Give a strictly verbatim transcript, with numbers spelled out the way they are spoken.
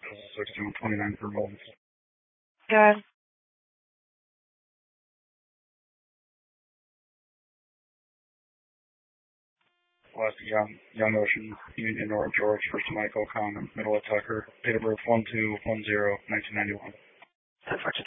sixteen twenty-nine for Rolls. Good. Last Young, Young Ocean, Union North George, First Michael Con, Middle of Tucker, date of birth one two one zero nineteen ninety-one. ten fourteen.